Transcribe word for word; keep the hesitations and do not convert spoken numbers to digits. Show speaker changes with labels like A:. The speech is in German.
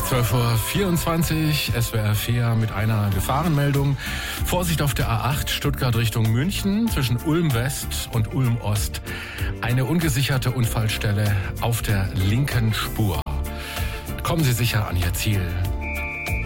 A: zwölf Uhr vierundzwanzig, S W R vier mit einer Gefahrenmeldung. Vorsicht auf der A acht, Stuttgart Richtung München, zwischen Ulm West und Ulm Ost. Eine ungesicherte Unfallstelle auf der linken Spur. Kommen Sie sicher an Ihr Ziel.